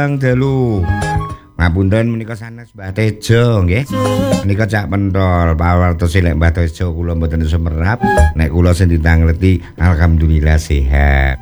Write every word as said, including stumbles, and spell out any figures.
tiang dalu. Ngapunten menika sanes Mbah Tejo nggih. Menika cak pentol pawartos lek Mbah Tejo kula mboten semerap, nek kula sing ditangleti alhamdulillah sehat.